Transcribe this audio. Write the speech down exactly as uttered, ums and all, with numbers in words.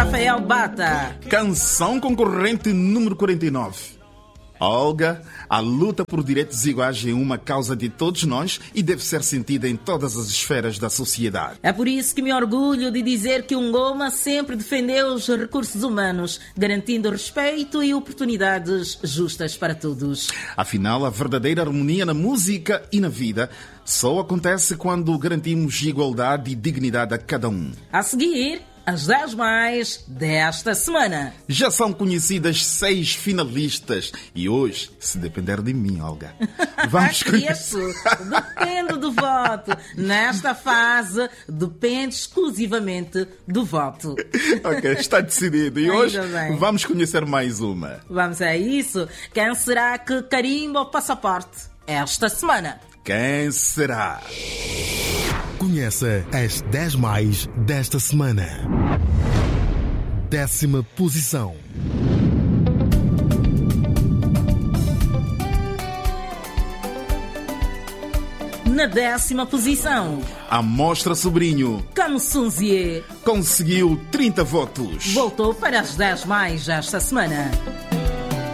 Rafael Bata. Canção concorrente número quarenta e nove. Olga, a luta por direitos iguais é uma causa de todos nós e deve ser sentida em todas as esferas da sociedade. É por isso que me orgulho de dizer que o Ngoma sempre defendeu os recursos humanos, garantindo respeito e oportunidades justas para todos. Afinal, a verdadeira harmonia na música e na vida só acontece quando garantimos igualdade e dignidade a cada um. A seguir, as dez mais desta semana. Já são conhecidas seis finalistas e hoje, se depender de mim, Olga, vamos conhecer... Depende do voto. Nesta fase, depende exclusivamente do voto. Ok, está decidido. E hoje vamos conhecer mais uma. Vamos a isso. Quem será que carimba o passaporte esta semana? Quem será? Conheça as dez mais desta semana. Décima posição. Na décima posição, Amostra Sobrinho Kamsunzie conseguiu trinta votos. voltou para as dez mais esta semana.